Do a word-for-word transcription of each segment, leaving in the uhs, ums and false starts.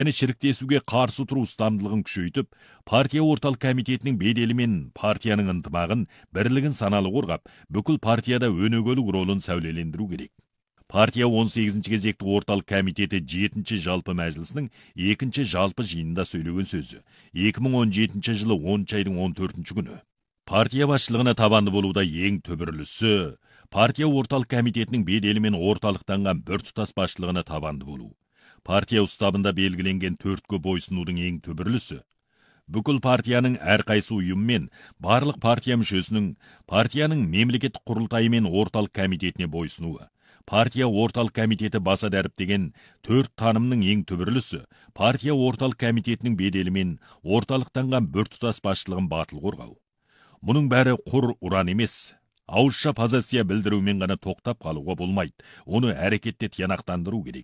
шіріктесуге қарсы тұру ұстамдылығын күшейтіп, партия орталық комитетінің беделі мен партияның ынтымағын, бірлігін саналы қорғап, бүкіл партияда өнегөлік ролын сәулелендіру керек. Партия он сегізінші кезекті орталық комитеті жетінші жалпы мәжілісінің екінші жалпы жиынында сөйлеген сөзі екі мың он жетінші жылы оныншы айдың он төртінші күні. Партия басшылығына табанды болуда ең түбірлісі, партия орталық комитетінің беделі мен орталықтанған біртұтас басшылығына табанды болу. Партия ұстабында белгіленген төртке бойсынудың ең түбірлісі. Бүкіл партияның әрқайсы ұйым мен барлық партия мүшесінің партияның мемлекеттік құрылтайы мен орталық комитетіне бойсынуы. Партия орталық комитеті баса дәріптеген төрт танымның ең түбірлісі, партия орталық комитетінің беделі мен орталықтанған біртұтас басшылығын батыл қорғау. Мұның бәрі құр ұран емес. Ауызша позиция білдірумен ғана тоқтап қалуға болмайды. Оны әрекетте тиянақтандыру керек.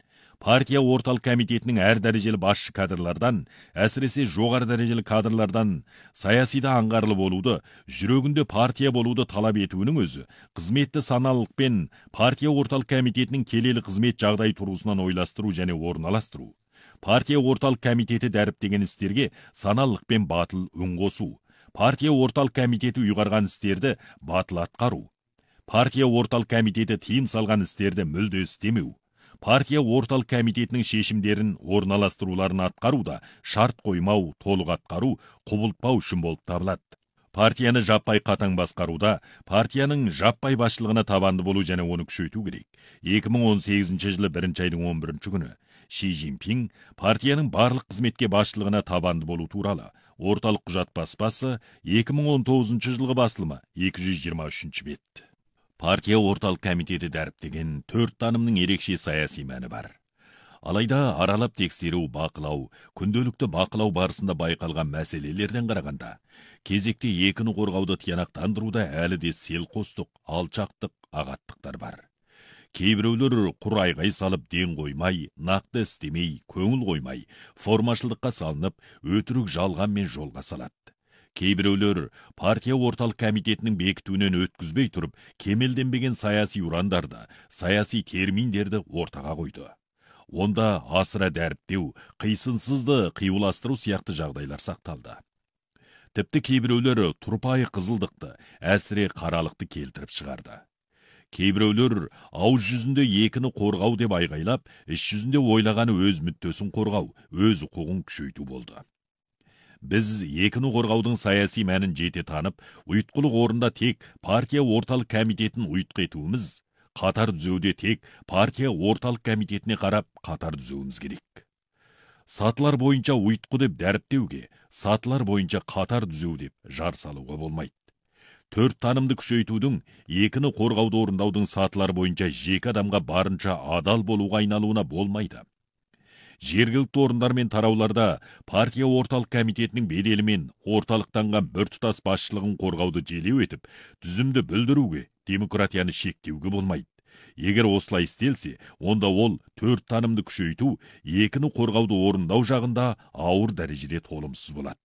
Партия орталық комитетінің әр дәрежелі басшы кадрлардан, әсіресе жоғары дәрежелі кадрлардан саясида аңғарлы болуды, жүрегінде партия болуды талап етуінің өзі, қызметті саналылықпен партия орталық комитетінің келелі қызмет жағдай тұрғысынан ойластыру және орналастыру. Партия орталық комитеті дәріптеген істерге саналылықпен батыл үн қосу. Партия орталық комитеті ұйғарған істерді батыл атқару. Партия орталық комитеті тыйым салған істерді мүлде істемеу. Партия орталық комитетінің шешімдерін орналастыруларын атқаруда шарт қоймау, толық атқару, құбылтпау үшін болып табылады. Партияны жаппай қатаң басқаруда, партияның жаппай басшылығына табанды болу және оны күшейту керек. екі мың он сегізінші жылы бірінші айдың он бірінші күні Ши Цзиньпин партияның барлық қызметке басшылығына табанды болу туралы орталық құжат баспасы екі мың он тоғызыншы жылғы басылымы екі жүз жиырма үшінші бет. Партия орталық комитеті дәріптеген төрт танымның ерекше саяси мәні бар. Алайда аралап тексеру, бақылау, күнделікті бақылау барысында байқалған мәселелерден қарағанда, кезекте екіні қорғауды тиянақтандыруда әлі де селқостық, алшақтық, ағаттықтар бар. Кейбіреулер құр айғай салып ден қоймай, нақты істемей, көңіл қоймай, формашылдыққа салынып, өтірік жалғанмен жолға салады. Кейбіреулер партия орталық комитетінің бекітуінен өткізбей тұрып, кемелденбеген саяси ұрандарды, саяси терминдерді ортаға қойды. Онда асыра дәріптеу, қисынсызды қиюластыру сияқты жағдайлар сақталды. Тіпті кейбіреулер тұрпайы қызылдықты, әсіре қаралықты келтіріп шығарды. Кейбіреулер ауыз жүзінде екіні қорғау деп айғайлап, іс жүзінде ойлағаны өз мүддесін қорғау, өз құқығын күшейту болды. Біз екіні қорғаудың саяси мәнін жете танып, ұйытқылық орында тек партия орталық комитетін ұйытқы етуіміз, қатар түзеуде тек партия орталық комитетіне қарап қатар түзеуіміз керек. Сатылар бойынша ұйытқы деп дәріптеуге, сатылар бойынша қатар түзеу деп жар салуға болмайды. Төрт танымды күшейтудің, екіні қорғауды орындаудың сатылар бойынша жеке адамға барынша адал болуға айналуына болмайды. Жергілікті орындар мен тарауларда партия орталық комитетінің беделі мен орталықтанған біртұтас басшылығын қорғауды желеу етіп, түзімді бүлдіруге, демократияны шектеуге болмайды. Егер осылай істелсе, онда ол төрт танымды күшейту, екіні қорғауды орындау жағында ауыр дәрежеде толымсыз болады.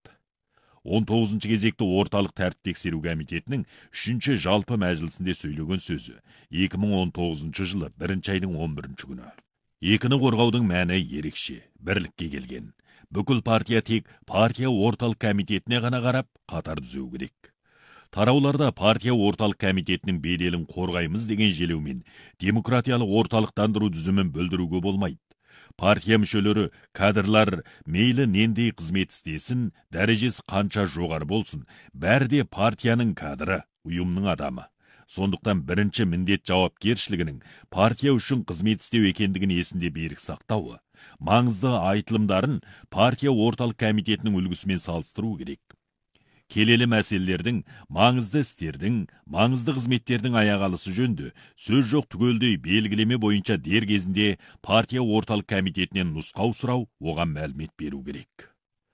он тоғызыншы кезекті орталық тәртіп тексеру комитетінің үшінші жалпы мәжілісінде сөйлеген сөзі екі мың он тоғызыншы жылы бірінші айдың он бірінші күні. Екіні қорғаудың мәні ерекше, бірлікке келген. Бүкіл партия тек партия орталық комитетіне ғана қарап, қатар түзеу керек. Тарауларда партия орталық комитетінің беделін қорғаймыз деген желеумен демократиялық орталықтандыру түзімін бүлдіруге болмайды. Партия мүшелері, кадрлар мейлі нендей қызмет істесін, дәрежесі қанша жоғары болсын, бәрде партияның кадры, ұйымның адамы. Сондықтан бірінші міндет жауапкершілігінің партия үшін қызмет істеу екендігін есінде берік сақтауы, маңызды айтылымдарын партия орталық комитетінің үлгісімен салыстыру керек. Келелі мәселелердің, маңызды істердің, маңызды қызметтердің аяғалысы жөнді сөз жоқ түгелдей белгілеме бойынша дер кезінде партия орталық комитетінен нұсқау сұрау, оған мәлімет беру керек.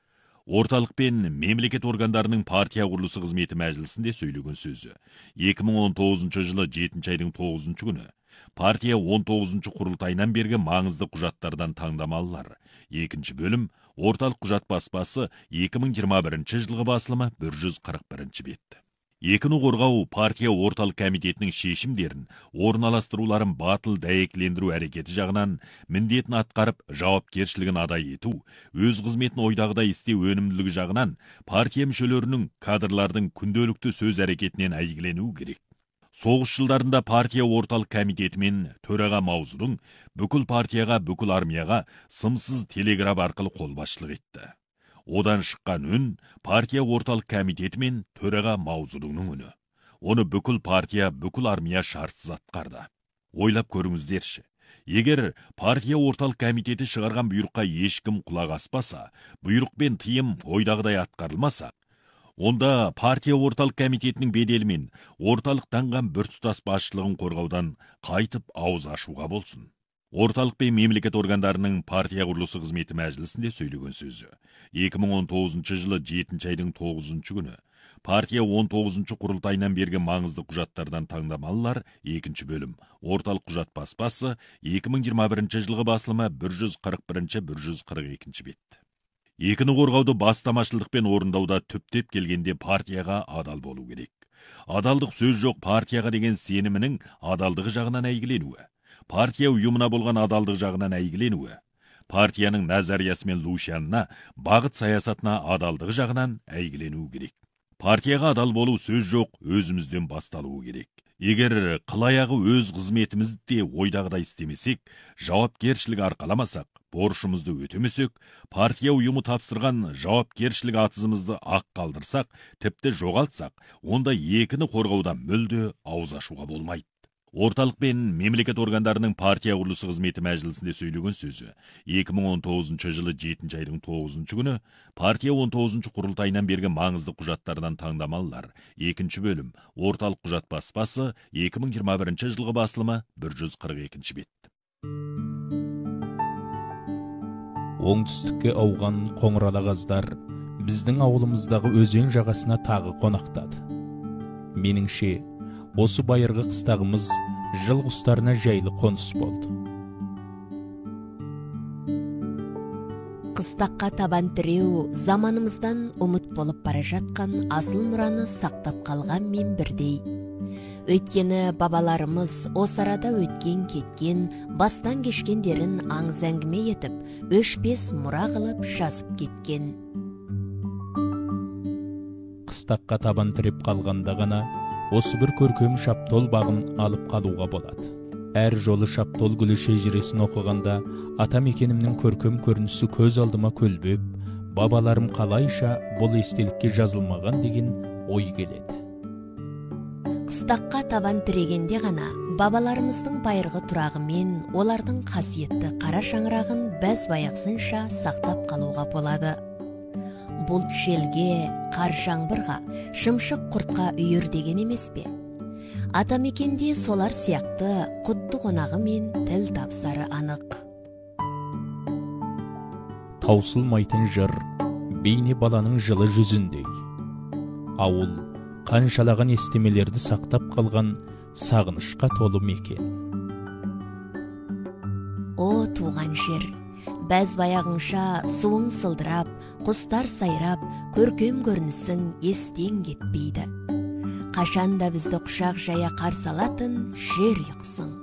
Орталық пен мемлекет органдарының партия құрылысы қызметі мәжілісінде сөйлеген сөзі екі мың он тоғызыншы жылы жетінші айдың тоғызыншы күні. Партия он тоғызыншы құрылтайынан бергі маңызды құжаттардан таңдамалылар. Екінші бөлім орталық құжат баспасы екі мың жиырма бірінші жылғы басылымы бір жүз қырық бірінші бет. Екіні қорғау партия орталық комитетінің шешімдерін, орналастыруларын батыл дәйектілендіру әрекеті жағынан міндетін атқарып, жауапкершілігін адай ету, өз қызметін ойдағыдай істеу өнімділігі жағынан партия мүшелерінің кадрлардың күнделікті сөз әрекетінен әйгілену керек. Соғыс жылдарында партия орталық комитеті мен төраға Маузудың бүкіл партияға, бүкіл армияға сымсыз телеграф арқылы қолбасшылық етті. Одан шыққан үн партия орталық комитеті мен төраға Маузудың үні. Оны бүкіл партия, бүкіл армия шартсыз атқарды. Ойлап көріңіздерші. Егер партия орталық комитеті шығарған бұйрыққа ешкім құлақ аспаса, бұйрық пен тыйым ойдағыдай атқарылмаса, онда партия орталық комитетінің беделімен орталықтанған біртұтас басшылығын қорғаудан қайтып ауыз ашуға болсын. Орталық пен мемлекет органдарының партия құрылысы қызметі мәжілісінде сөйлеген сөзі. екі мың он тоғызыншы жылы жетінші айдың тоғызыншы күні партия он тоғызыншы құрылтайынан берген маңызды құжаттардан таңдамалылар екінші бөлім. Орталық құжат баспасы екі мың жиырма бірінші жылғы басылымы бір жүз қырық бірінші бір жүз қырық екінші бет. Екіні қорғауды бастамашылдықпен орындауда түптеп келгенде партияға адал болу керек. Адалдық сөз жоқ, партияға деген сенімінің адалдығы жағынан әйгіленуі. Партия ұйымына болған адалдық жағынан әйгіленуі. Партияның Назариясы мен Лушянына, бағыт саясатына адалдығы жағынан әйгіленуі керек. Партияға адал болу сөз жоқ, өзімізден басталуы керек. Егер қылаяғы өз қызметімізді де ойдағыдай істемесек, жауапкершілік арқаламасақ, борышымызды өтемесек, партия ұйымы тапсырған жауапкершілік атызымызды ақ қалдырсақ, тіпті жоғалтсақ, онда екіні қорғаудан мүлде ауыз ашуға болмайды. Орталық пен мемлекет органдарының партия құрылысы қызметі мәжілісінде сөйлеген сөзі. екі мың он тоғызыншы жылы жетінші айдың тоғызыншы күні партия он тоғызыншы құрылтайынан берген маңызды құжаттардан таңдамалылар. Екінші бөлім. Орталық құжат баспасы екі мың жиырма бірінші жылғы басылымы бір жүз қырық екінші бет. Оңтүстікке ауған қоңыралағаздар біздің ауылымыздағы өзен жағасына тағы қонақтады. Меніңше, осы байырғы қыстағымыз жыл құстарына жайлы қоныс болды. Қыстаққа табан тіреу заманымыздан ұмыт болып бара жатқан асыл мұраны сақтап қалған мен бірдей. Өйткені бабаларымыз осы арада өткен кеткен, бастан кешкендерін аңыз әңгіме етіп, өшпес мұра қылып жазып кеткен. Қыстаққа табан тіреп қалғанда ғана осы бір көркем шаптол бағын алып қалуға болады. Әр жолы шаптол гүлі шежіресін оқығанда ата мекенімнің көркем көрінісі көз алдыма көлбеп, бабаларым қалайша бұл естелікке жазылмаған деген ой келеді. Қыстаққа табан тірегенде ғана бабаларымыздың байырғы тұрағы мен олардың қасиетті қара шаңырағын бәз баяқсынша сақтап қалуға болады. Бұлт желге, қар жаңбырға, шымшық құртқа үйір деген емес пе? Атамекенде солар сияқты құдды қонағы мен тіл тапсары анық. Таусылмайтын жыр, бейне баланың жылы жүзіндей. Ауыл, қаншалаған естемелерді сақтап қалған сағынышқа толы мекен. О, туған жер! Бәз баяғыңша суың сылдырап, құстар сайрап, көркем көрінісің естен кетпейді. Қашанда бізді құшақ жая қарсы алатын жер ұйқысың.